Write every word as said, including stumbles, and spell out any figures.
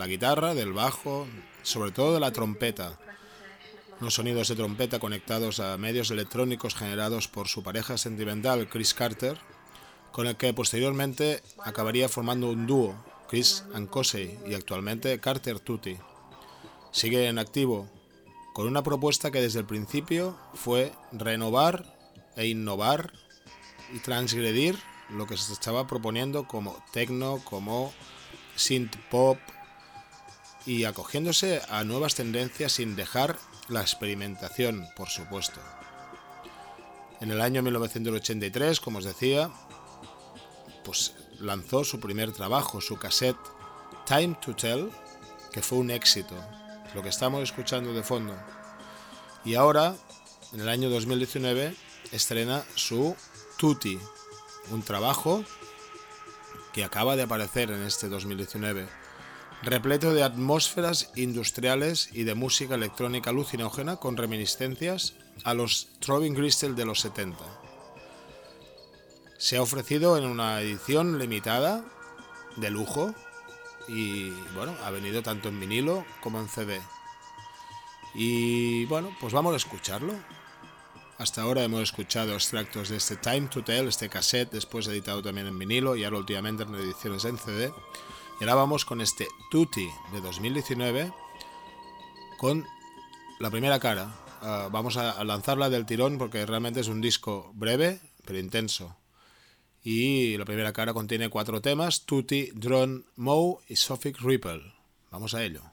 la guitarra, del bajo, sobre todo de la trompeta. Unos sonidos de trompeta conectados a medios electrónicos generados por su pareja sentimental, Chris Carter, con el que posteriormente acabaría formando un dúo, Chris and Cosey, y actualmente Carter Tutti. Sigue en activo, con una propuesta que desde el principio fue renovar e innovar y transgredir lo que se estaba proponiendo como techno, como synth pop, y acogiéndose a nuevas tendencias sin dejar la experimentación, por supuesto. En el año mil novecientos ochenta y tres, como os decía, pues lanzó su primer trabajo, su cassette Time to Tell, que fue un éxito, lo que estamos escuchando de fondo. Y ahora, en el año dos mil diecinueve, estrena su Tutti, un trabajo que acaba de aparecer en este dos mil diecinueve, repleto de atmósferas industriales y de música electrónica alucinógena con reminiscencias a los Throbbing Gristle de los setenta. Se ha ofrecido en una edición limitada de lujo y bueno, ha venido tanto en vinilo como en C D. Y bueno, pues vamos a escucharlo. Hasta ahora hemos escuchado extractos de este Time to Tell, este cassette, después editado también en vinilo y ahora últimamente en ediciones en C D. Y ahora vamos con este Tutti de dos mil diecinueve con la primera cara. Uh, vamos a lanzarla del tirón porque realmente es un disco breve pero intenso. Y la primera cara contiene cuatro temas: Tutti, Drone, Moe y Sophic Ripple. Vamos a ello.